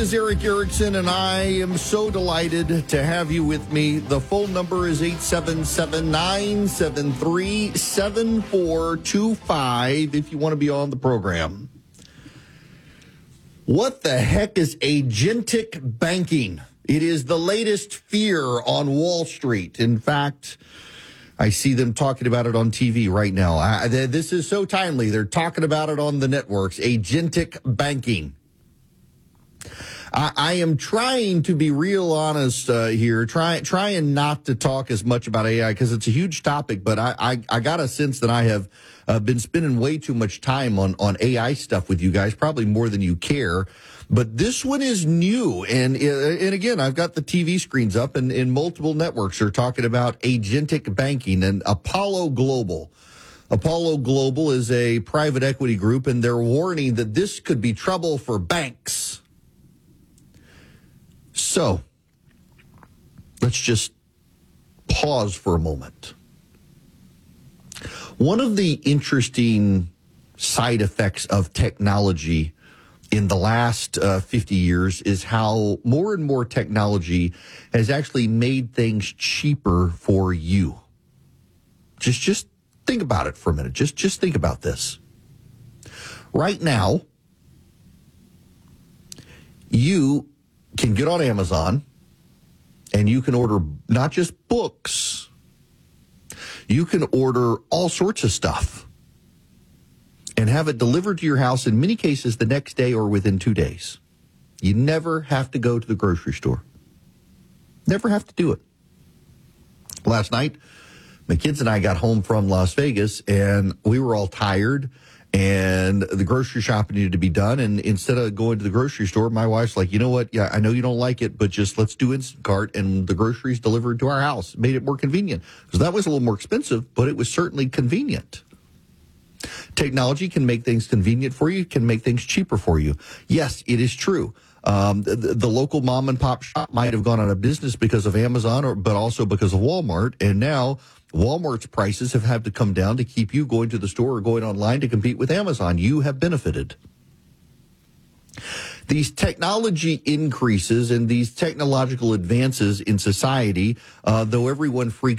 is Eric Erickson, and I am so delighted to have you with me. The phone number is 877-973-7425 if you want to be on the program. What the heck is agentic banking? It is the latest fear on Wall Street. In fact, I see them talking about it on TV right now. This is so timely. They're talking about it on the networks. Agentic banking. I am trying to be real honest here, trying not to talk as much about AI because it's a huge topic, but I got a sense that I have been spending way too much time on AI stuff with you guys, probably more than you care. But this one is new, and again, I've got the TV screens up, and multiple networks are talking about agentic banking and Apollo Global. Apollo Global is a private equity group, and they're warning that this could be trouble for banks. So, let's just pause for a moment. One of the interesting side effects of technology in the last 50 years is how more and more technology has actually made things cheaper for you. Just think about it for a minute. Just think about this. Right now, you can get on Amazon and you can order not just books, you can order all sorts of stuff and have it delivered to your house in many cases the next day or within 2 days. You never have to go to the grocery store. Never have to do it. Last night, my kids and I got home from Las Vegas and we were all tired. And the grocery shopping needed to be done. And instead of going to the grocery store, my wife's like, you know what? Yeah, I know you don't like it, but just let's do Instacart. And the groceries delivered to our house. Made it more convenient. Because that was a little more expensive, but it was certainly convenient. Technology can make things convenient for you, can make things cheaper for you. Yes, it is true. The local mom and pop shop might have gone out of business because of Amazon, but also because of Walmart. And now Walmart's prices have had to come down to keep you going to the store or going online to compete with Amazon. You have benefited. These technology increases and these technological advances in society, though everyone freaks